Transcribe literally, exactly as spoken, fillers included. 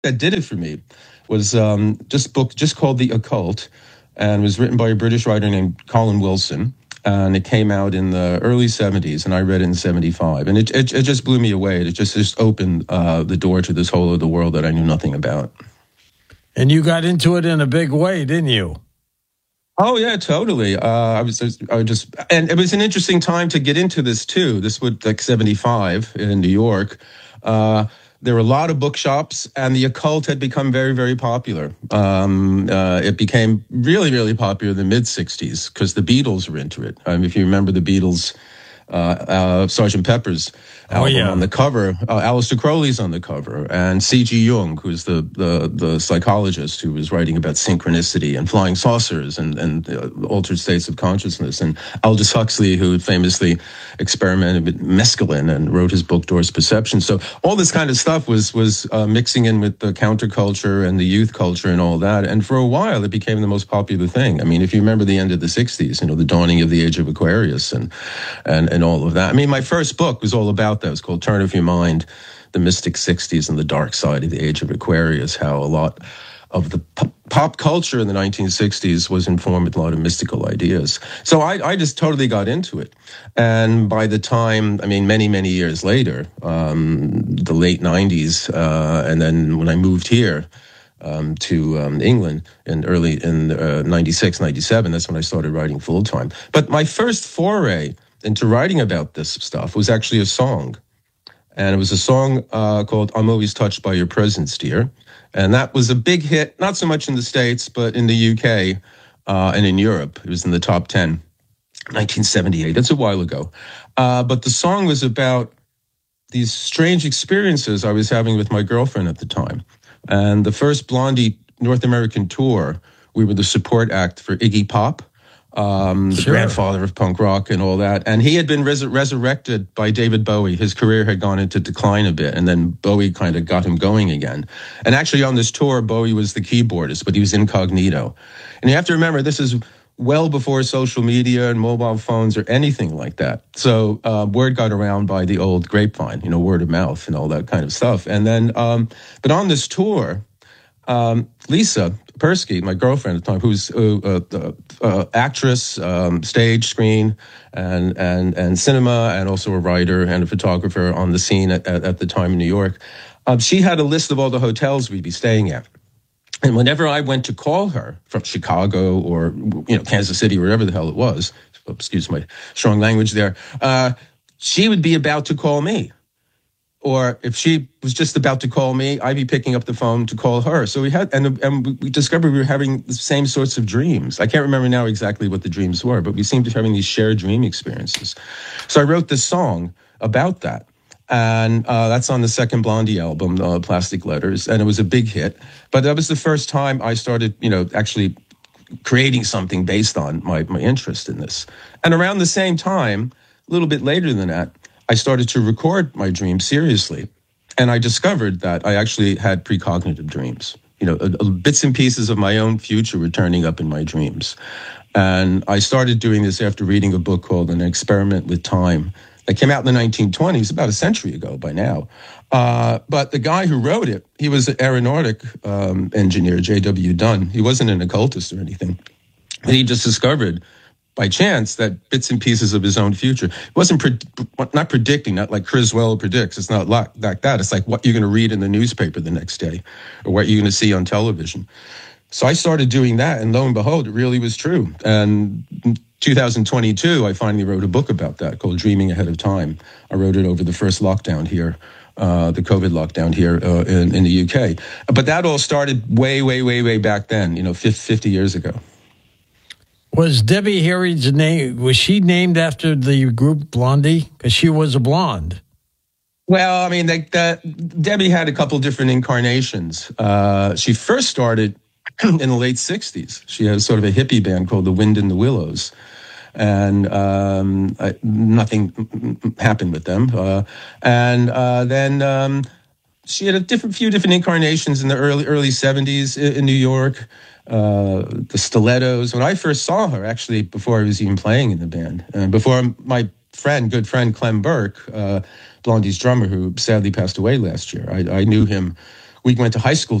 That did it for me was um, just book just called The Occult, and was written by a British writer named Colin Wilson. And it came out in the early seventies, and I read it in seventy-five. And it, it, it just blew me away. It just, just opened uh, the door to this whole other world that I knew nothing about. And you got into it in a big way, didn't you? Oh yeah, totally. Uh, I was, I was just, and it was an interesting time to get into this too. This would like seventy-five in New York. Uh, there were a lot of bookshops, and the occult had become very, very popular. Um, uh, it became really, really popular in the mid sixties because the Beatles were into it. Um, if you remember the Beatles, uh, uh, Sergeant Pepper's album, oh, yeah. on the cover, uh, Aleister Crowley's on the cover, and C G. Jung, who's the, the, the psychologist who was writing about synchronicity and flying saucers and, and uh, altered states of consciousness, and Aldous Huxley, who famously experimented with mescaline and wrote his book Doors Perception. So all this kind of stuff was was uh, mixing in with the counterculture and the youth culture and all that, and for a while it became the most popular thing. I mean, if you remember the end of the sixties, you know, the dawning of the age of Aquarius and and, and all of that. I mean, my first book was all about that. It was called Turn of Your Mind, The Mystic sixties and the Dark Side of the Age of Aquarius, how a lot of the pop culture in the nineteen sixties was informed with a lot of mystical ideas. So I, I just totally got into it. And by the time, I mean, many, many years later, um, the late nineties, uh, and then when I moved here um, to um, England in early, in uh, ninety-six, ninety-seven, that's when I started writing full time. But my first foray into writing about this stuff was actually a song. And it was a song uh, called I'm Always Touched by Your Presence, Dear. And that was a big hit, not so much in the States, but in the U K uh, and in Europe. It was in the top ten, nineteen seventy-eight. That's a while ago. Uh, but the song was about these strange experiences I was having with my girlfriend at the time. And the first Blondie North American tour, we were the support act for Iggy Pop. Um, the sure. grandfather of punk rock and all that. And he had been res- resurrected by David Bowie. His career had gone into decline a bit, and then Bowie kind of got him going again. And actually on this tour, Bowie was the keyboardist, but he was incognito. And you have to remember, this is well before social media and mobile phones or anything like that. So uh, word got around by the old grapevine, you know, word of mouth and all that kind of stuff. And then, um, but on this tour, um, Lisa Persky, my girlfriend at the time, who's uh, uh, uh, actress, um, stage, screen, and and and cinema, and also a writer and a photographer on the scene at, at, at the time in New York. Um, she had a list of all the hotels we'd be staying at. And whenever I went to call her from Chicago or, you know, Kansas City, wherever the hell it was, excuse my strong language there, uh, she would be about to call me. Or if she was just about to call me, I'd be picking up the phone to call her. So we had, and, and we discovered we were having the same sorts of dreams. I can't remember now exactly what the dreams were, but we seemed to be having these shared dream experiences. So I wrote this song about that. And uh, that's on the second Blondie album, uh, Plastic Letters, and it was a big hit. But that was the first time I started, you know, actually creating something based on my, my interest in this. And around the same time, a little bit later than that, I started to record my dreams seriously. And I discovered that I actually had precognitive dreams. You know, uh, bits and pieces of my own future were turning up in my dreams. And I started doing this after reading a book called An Experiment with Time that came out in the nineteen twenties, about a century ago by now. Uh, but the guy who wrote it, he was an aeronautic um, engineer, J W. Dunn. He wasn't an occultist or anything. But he just discovered by chance that bits and pieces of his own future. It wasn't pre- not predicting, not like Criswell predicts. It's not like, like that. It's like what you're going to read in the newspaper the next day or what you're going to see on television. So I started doing that, and lo and behold, it really was true. And in two thousand twenty-two, I finally wrote a book about that called Dreaming Ahead of Time. I wrote it over the first lockdown here, uh, the COVID lockdown here uh, in, in the U K. But that all started way, way, way, way back then, you know, fifty years ago. Was Debbie Harry's name, was she named after the group Blondie? Because she was a blonde. Well, I mean, they, that, Debbie had a couple different incarnations. Uh, she first started in the late sixties. She had sort of a hippie band called The Wind in the Willows. And um, I, nothing happened with them. Uh, and uh, then um, she had a different, few different incarnations in the early early seventies in, in New York. Uh, the Stilettos. When I first saw her, actually, before I was even playing in the band, and uh, before my friend, good friend Clem Burke, uh, Blondie's drummer, who sadly passed away last year, I, I knew him we went to high school